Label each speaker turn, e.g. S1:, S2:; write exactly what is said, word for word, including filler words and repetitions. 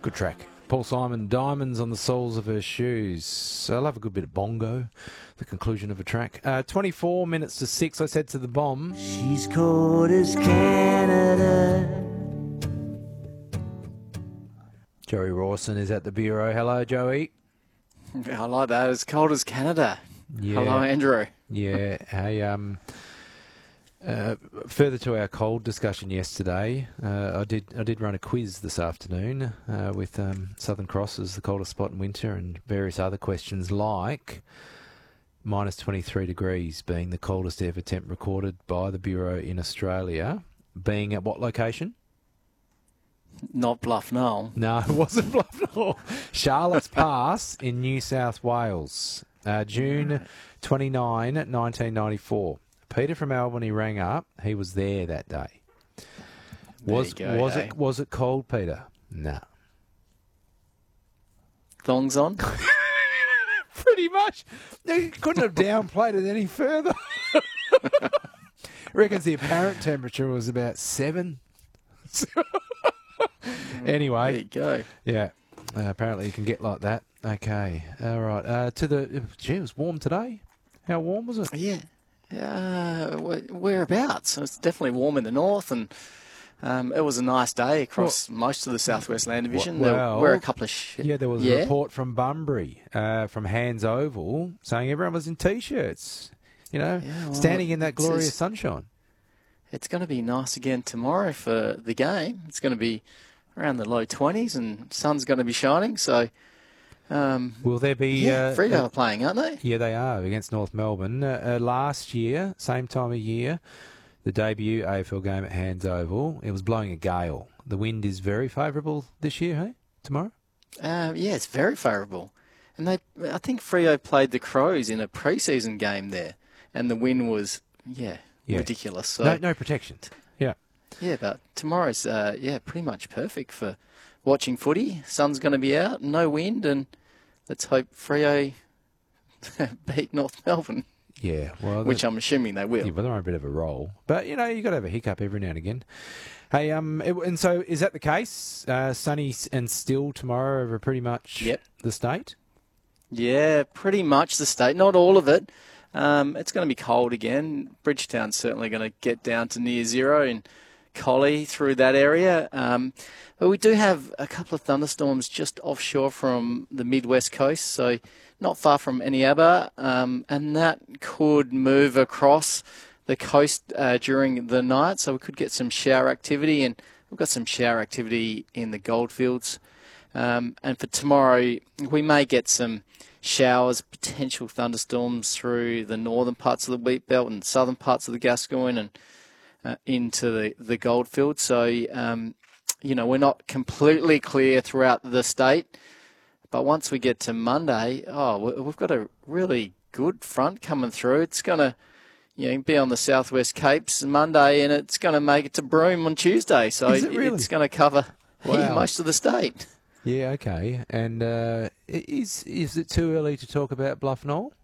S1: Good track. Paul Simon, Diamonds on the Soles of Her Shoes. I love a good bit of bongo, the conclusion of a track. Uh, twenty-four minutes to six, I said to the bomb.
S2: She's cold as Canada.
S1: Joey Rawson is at the Bureau. Hello, Joey.
S3: I like that. As cold as Canada.
S1: Yeah.
S3: Hello, Andrew.
S1: Yeah. Hey, um... Uh, further to our cold discussion yesterday, uh, I did I did run a quiz this afternoon uh, with um, Southern Cross as the coldest spot in winter and various other questions like minus twenty-three degrees being the coldest ever temp recorded by the Bureau in Australia, being at what location?
S3: Not Bluff Knoll.
S1: No, it wasn't Bluff Knoll. Charlotte's Pass in New South Wales, uh, June twenty-ninth, nineteen ninety-four. Peter from Albany rang up. He was there that day. Was
S3: There you go,
S1: was
S3: eh?
S1: it was it cold, Peter? No.
S3: Thongs on?
S1: Pretty much. They couldn't have downplayed it any further. Reckons the apparent temperature was about seven. Anyway.
S3: There you go.
S1: Yeah. Uh, apparently you can get like that. Okay. All right. Uh, to the. Gee, it was warm today. How warm was it?
S3: Yeah. Uh, wh- whereabouts? It's definitely warm in the north, and um, it was a nice day across most of the Southwest Land Division.
S1: Well,
S3: there were a couple of... Sh-
S1: Yeah, there was
S3: yeah?
S1: a report from Bunbury, uh, from Hands Oval, saying everyone was in T-shirts, you know,
S3: Yeah, well,
S1: standing in that
S3: it
S1: glorious
S3: says-
S1: sunshine.
S3: It's going to be nice again tomorrow for the game. It's going to be around the low twenties, and sun's going to be shining, so... Um,
S1: Will there be...
S3: yeah,
S1: uh,
S3: Freo
S1: uh,
S3: are playing, aren't they?
S1: Yeah, they are, against North Melbourne. Uh, uh, last year, same time of year, the debut A F L game at Hands Oval, it was blowing a gale. The wind is very favourable this year, hey? Tomorrow?
S3: Uh, yeah, it's very favourable. And they, I think Freo played the Crows in a pre-season game there, and the wind was, yeah,
S1: Yeah.
S3: ridiculous. So,
S1: No, no protection. Yeah.
S3: yeah, but tomorrow's, uh, yeah, pretty much perfect for watching footy. Sun's going to be out, no wind, and let's hope Freo beat North Melbourne,
S1: Yeah, well...
S3: which
S1: the-
S3: I'm assuming they will.
S1: Yeah, well, they're on a bit of a roll. But, you know, you got to have a hiccup every now and again. Hey, um, it, and so is that the case? Uh, sunny s- and still tomorrow over pretty much
S3: Yep.
S1: the state?
S3: Yeah, pretty much the state. Not all of it. Um, it's going to be cold again. Bridgetown's certainly going to get down to near zero in Collie through that area. Um, but we do have a couple of thunderstorms just offshore from the mid-west coast, so not far from Eneabba, um, and that could move across the coast uh, during the night, so we could get some shower activity, and we've got some shower activity in the Goldfields. Um, and for tomorrow, we may get some showers, potential thunderstorms through the northern parts of the wheat belt and southern parts of the Gascoyne and uh, into the, the Goldfields. So, um, you know, we're not completely clear throughout the state. But once we get to Monday, oh, we- we've got a really good front coming through. It's going to, you know, be on the southwest Capes Monday, and it's going to make it to Broome on Tuesday. So
S1: Is it really?
S3: it's going to cover
S1: Wow.
S3: most of the state.
S1: Yeah, okay. And uh, i- is is it too early to talk about Bluff Knoll?